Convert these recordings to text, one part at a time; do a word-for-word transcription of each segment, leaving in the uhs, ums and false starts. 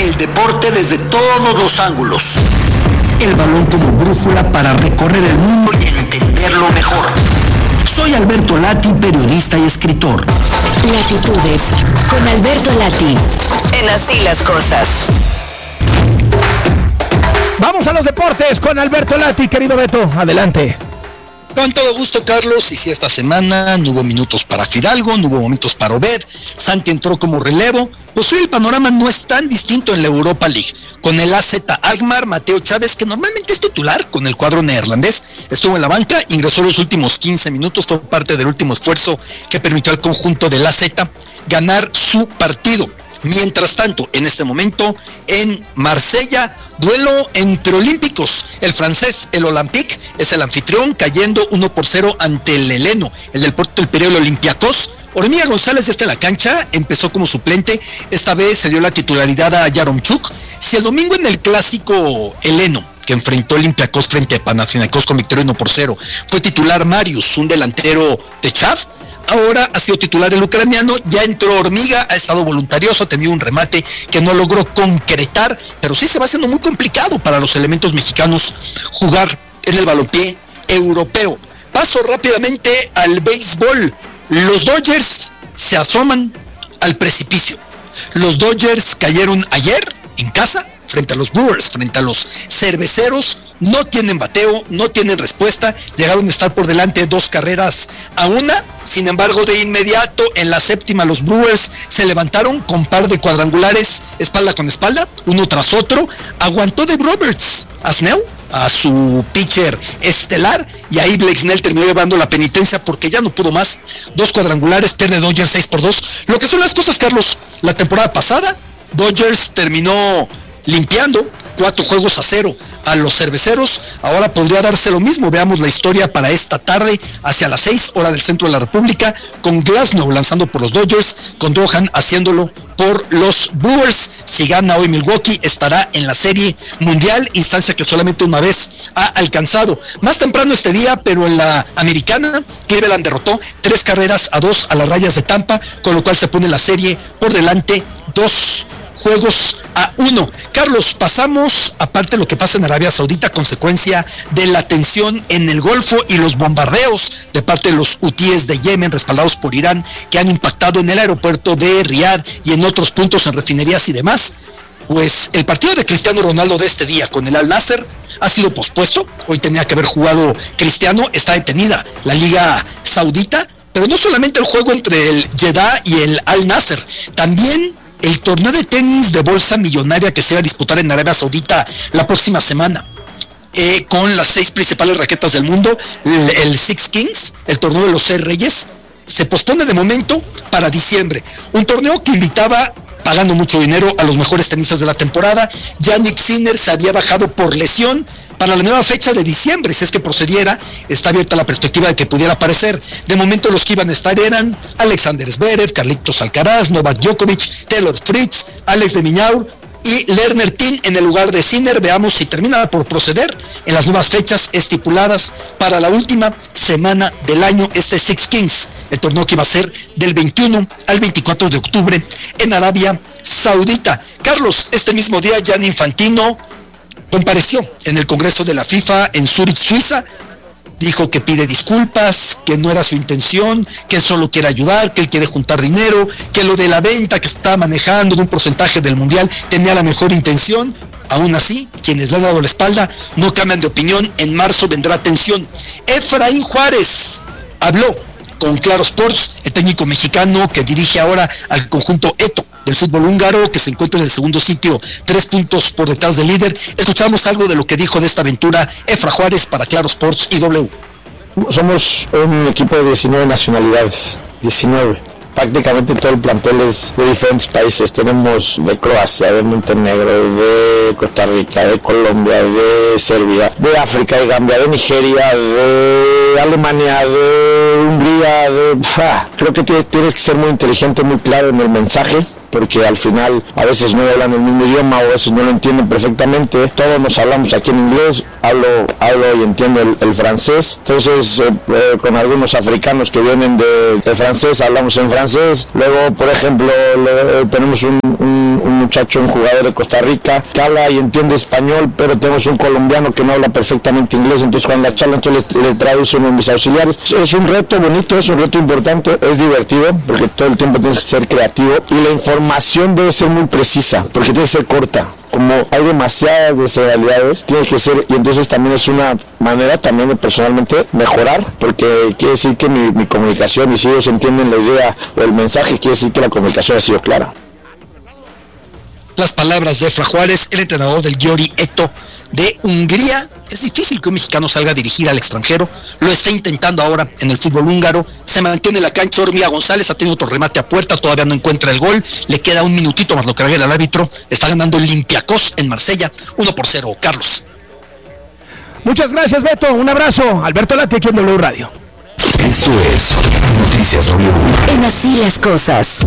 El deporte desde todos los ángulos. El balón como brújula para recorrer el mundo y entenderlo mejor. Soy Alberto Lati, periodista y escritor. Latitudes, con Alberto Lati, en Así las Cosas. Vamos a los deportes con Alberto Lati, querido Beto, adelante. Con todo gusto, Carlos, y si esta semana no hubo minutos para Fidalgo, no hubo momentos para Obed, Santi entró como relevo, pues hoy el panorama no es tan distinto en la Europa League. Con el A Z Alkmaar, Mateo Chávez, que normalmente es titular con el cuadro neerlandés, estuvo en la banca, ingresó los últimos quince minutos, fue parte del último esfuerzo que permitió al conjunto del A Z ganar su partido. Mientras tanto, en este momento, en Marsella, duelo entre olímpicos. El francés, el Olympique, es el anfitrión, cayendo uno por cero ante el heleno, el del Porto del Pireo, el Olympiacos. Hormiga González está en la cancha, empezó como suplente, esta vez se dio la titularidad a Yaromchuk. Si el domingo en el clásico heleno, que enfrentó Olympiacos frente a Panathinaikos con victoria uno por cero, fue titular Marius, un delantero de Chad, ahora ha sido titular el ucraniano, ya entró Hormiga, ha estado voluntarioso, ha tenido un remate que no logró concretar, pero sí se va haciendo muy complicado para los elementos mexicanos jugar en el balompié europeo. Paso rápidamente al béisbol. Los Dodgers se asoman al precipicio. Los Dodgers cayeron ayer en casa frente a los Brewers, frente a los cerveceros. No tienen bateo, no tienen respuesta, llegaron a estar por delante dos carreras a una. Sin embargo, de inmediato en la séptima los Brewers se levantaron con par de cuadrangulares espalda con espalda, uno tras otro. Aguantó Dave Roberts a Snell, a su pitcher estelar, y ahí Blake Snell terminó llevando la penitencia porque ya no pudo más. Dos cuadrangulares, pierde Dodgers seis por dos. Lo que son las cosas, Carlos, la temporada pasada Dodgers terminó limpiando cuatro juegos a cero a los cerveceros. Ahora podría darse lo mismo. Veamos la historia para esta tarde hacia las seis, hora del centro de la República, con Glasnow lanzando por los Dodgers, con Drohan haciéndolo por los Brewers. Si gana hoy Milwaukee, estará en la Serie Mundial, instancia que solamente una vez ha alcanzado. Más temprano este día, pero en la americana, Cleveland derrotó tres carreras a dos a las Rayas de Tampa, con lo cual se pone la serie por delante dos juegos a uno. Carlos, pasamos, aparte de lo que pasa en Arabia Saudita, consecuencia de la tensión en el Golfo y los bombardeos de parte de los hutíes de Yemen, respaldados por Irán, que han impactado en el aeropuerto de Riad y en otros puntos en refinerías y demás. Pues el partido de Cristiano Ronaldo de este día con el Al Nasser ha sido pospuesto. Hoy tenía que haber jugado Cristiano, está detenida la Liga Saudita, pero no solamente el juego entre el Jeddah y el Al Nasser, también el torneo de tenis de bolsa millonaria que se va a disputar en Arabia Saudita la próxima semana, eh, con las seis principales raquetas del mundo, el, el Six Kings, el torneo de los seis reyes, se pospone de momento para diciembre. Un torneo que invitaba, pagando mucho dinero, a los mejores tenistas de la temporada. Jannik Sinner se había bajado por lesión. Para la nueva fecha de diciembre, si es que procediera, está abierta la perspectiva de que pudiera aparecer. De momento los que iban a estar eran Alexander Zverev, Carlitos Alcaraz, Novak Djokovic, Taylor Fritz, Alex de Minaur y Lerner Tin en el lugar de Sinner. Veamos si termina por proceder en las nuevas fechas estipuladas para la última semana del año, este Six Kings, el torneo que va a ser del veintiuno al veinticuatro de octubre en Arabia Saudita. Carlos, este mismo día Gianni Infantino compareció en el Congreso de la FIFA en Zúrich, Suiza. Dijo que pide disculpas, que no era su intención, que solo quiere ayudar, que él quiere juntar dinero, que lo de la venta que está manejando de un porcentaje del mundial tenía la mejor intención. Aún así, quienes le han dado la espalda no cambian de opinión. En marzo vendrá tensión. Efraín Juárez habló con Claro Sports, el técnico mexicano que dirige ahora al conjunto Eto del fútbol húngaro, que se encuentra en el segundo sitio, tres puntos por detrás del líder. Escuchamos algo de lo que dijo de esta aventura Efra Juárez para Claro Sports y W. Somos un equipo de diecinueve nacionalidades, diecinueve. Prácticamente todo el plantel es de diferentes países. Tenemos de Croacia, de Montenegro, de Costa Rica, de Colombia, de Serbia, de África, de Gambia, de Nigeria, de Alemania, de Hungría. De... Ah, creo que tienes que ser muy inteligente, muy claro en el mensaje, porque al final a veces no hablan el mismo idioma o a veces no lo entienden perfectamente. Todos nos hablamos aquí en inglés, hablo, hablo y entiendo el, el francés, entonces eh, eh, con algunos africanos que vienen de, de francés hablamos en francés. Luego, por ejemplo, le, eh, tenemos un, un, un muchacho, un jugador de Costa Rica que habla y entiende español, pero tenemos un colombiano que no habla perfectamente inglés, entonces cuando la charla entonces le, le traduce uno de mis auxiliares. Es un reto bonito, es un reto importante, es divertido porque todo el tiempo tienes que ser creativo y la información debe ser muy precisa porque tiene que ser corta. Como hay demasiadas desigualdades, tiene que ser, y entonces también es una manera también de personalmente mejorar, porque quiere decir que mi, mi comunicación, y si ellos entienden la idea o el mensaje, quiere decir que la comunicación ha sido clara. Las palabras de Efra Juárez, el entrenador del Győri Eto de Hungría. Es difícil que un mexicano salga a dirigir al extranjero, lo está intentando ahora en el fútbol húngaro, se mantiene en la cancha. Hormiga González ha tenido otro remate a puerta, todavía no encuentra el gol, le queda un minutito más lo que haga el árbitro, está ganando el Olympiacos en Marsella, uno por cero, Carlos. Muchas gracias, Beto, un abrazo. Alberto Lati aquí en W Radio. Esto es Noticias W. En Así las Cosas.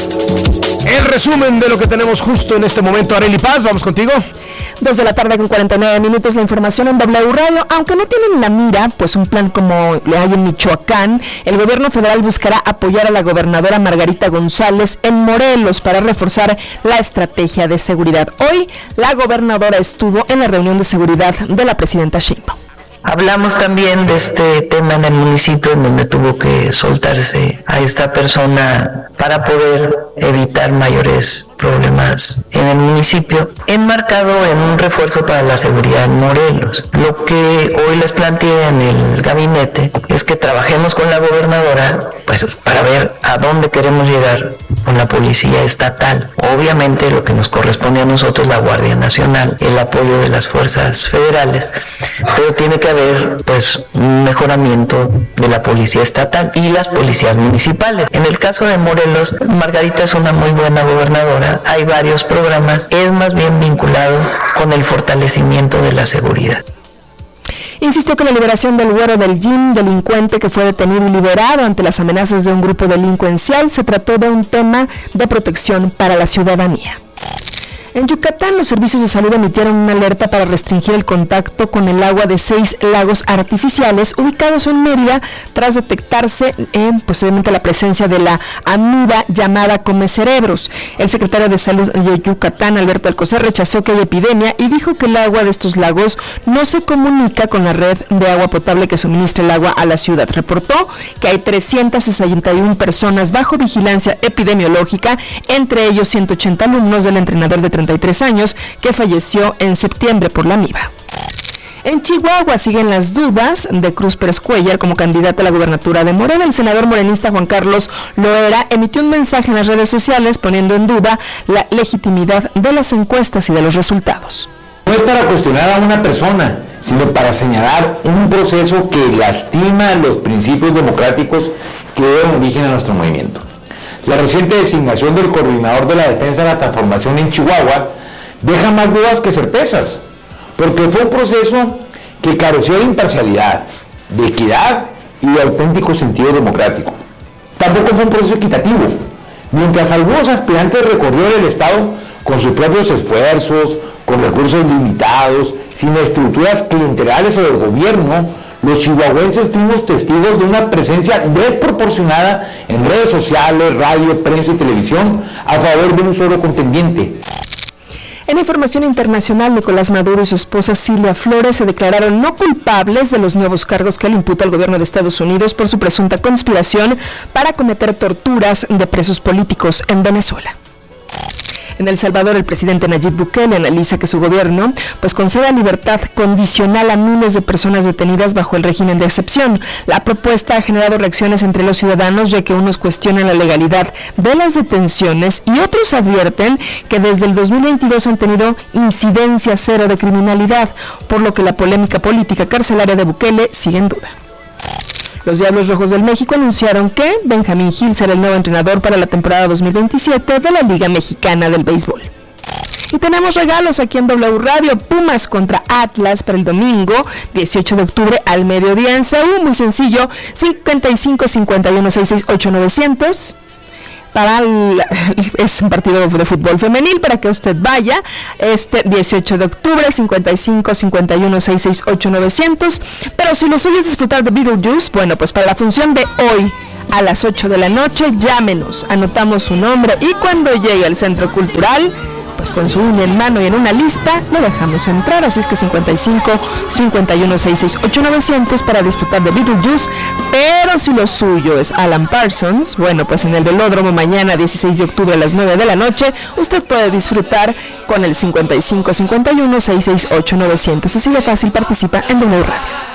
El resumen de lo que tenemos justo en este momento. Arely Paz, vamos contigo. Dos de la tarde con cuarenta y nueve minutos, la información en W Radio. Aunque no tienen la mira, pues un plan como lo hay en Michoacán, el gobierno federal buscará apoyar a la gobernadora Margarita González en Morelos para reforzar la estrategia de seguridad. Hoy, la gobernadora estuvo en la reunión de seguridad de la presidenta Sheinbaum. Hablamos también de este tema en el municipio, en donde tuvo que soltarse a esta persona para poder evitar mayores problemas en el municipio, enmarcado en un refuerzo para la seguridad en Morelos. Lo que hoy les planteé en el gabinete es que trabajemos con la gobernadora, pues para ver a dónde queremos llegar con la policía estatal. Obviamente lo que nos corresponde a nosotros, la Guardia Nacional, el apoyo de las fuerzas federales, pero tiene que haber pues un mejoramiento de la policía estatal y las policías municipales. En el caso de Morelos, Margarita es una muy buena gobernadora, hay varios programas, es más bien vinculado con el fortalecimiento de la seguridad. Insistió que la liberación del güero del Jim, delincuente que fue detenido y liberado ante las amenazas de un grupo delincuencial, se trató de un tema de protección para la ciudadanía. En Yucatán, los servicios de salud emitieron una alerta para restringir el contacto con el agua de seis lagos artificiales ubicados en Mérida tras detectarse eh, posiblemente la presencia de la amiba llamada comecerebros. El secretario de Salud de Yucatán, Alberto Alcocer, rechazó que hay epidemia y dijo que el agua de estos lagos no se comunica con la red de agua potable que suministra el agua a la ciudad. Reportó que hay trescientas sesenta y una personas bajo vigilancia epidemiológica, entre ellos ciento ochenta alumnos del entrenador de treinta y tres años que falleció en septiembre por la amiba. En Chihuahua siguen las dudas de Cruz Pérez Cuellar como candidata a la gubernatura de Morena. El senador morenista Juan Carlos Loera emitió un mensaje en las redes sociales poniendo en duda la legitimidad de las encuestas y de los resultados. No es para cuestionar a una persona, sino para señalar un proceso que lastima los principios democráticos que dieron origen a nuestro movimiento. La reciente designación del coordinador de la defensa de la transformación en Chihuahua deja más dudas que certezas, porque fue un proceso que careció de imparcialidad, de equidad y de auténtico sentido democrático. Tampoco fue un proceso equitativo. Mientras algunos aspirantes recorrieron el Estado con sus propios esfuerzos, con recursos limitados, sin estructuras clientelares o del gobierno, los chihuahuenses fuimos testigos de una presencia desproporcionada en redes sociales, radio, prensa y televisión a favor de un solo contendiente. En información internacional, Nicolás Maduro y su esposa Cilia Flores se declararon no culpables de los nuevos cargos que le imputa el gobierno de Estados Unidos por su presunta conspiración para cometer torturas de presos políticos en Venezuela. En El Salvador, el presidente Nayib Bukele analiza que su gobierno pues conceda libertad condicional a miles de personas detenidas bajo el régimen de excepción. La propuesta ha generado reacciones entre los ciudadanos, ya que unos cuestionan la legalidad de las detenciones y otros advierten que desde el dos mil veintidós han tenido incidencia cero de criminalidad, por lo que la polémica política carcelaria de Bukele sigue en duda. Los Diablos Rojos del México anunciaron que Benjamín Gil será el nuevo entrenador para la temporada dos mil veintisiete de la Liga Mexicana del Béisbol. Y tenemos regalos aquí en W Radio. Pumas contra Atlas para el domingo dieciocho de octubre al mediodía en C U. Muy sencillo, cincuenta y cinco cincuenta y uno sesenta y seis ocho novecientos. para el, es un partido de fútbol femenil para que usted vaya este dieciocho de octubre, cincuenta y cinco, cincuenta y uno, sesenta y seis, ocho, novecientos. Pero si lo suyo es disfrutar de Beetlejuice, bueno, pues para la función de hoy a las ocho de la noche, llámenos, anotamos su nombre y cuando llegue al Centro Cultural, pues con su uña en mano y en una lista, lo dejamos entrar. Así es que cincuenta y cinco, cincuenta y uno, sesenta y seis, ocho, novecientos para disfrutar de Beetlejuice. Pero si lo suyo es Alan Parsons, bueno, pues en el Velódromo mañana dieciséis de octubre a las nueve de la noche, usted puede disfrutar con el cincuenta y cinco, cincuenta y uno, sesenta y seis, ocho, novecientos. Así de fácil, participa en W Radio.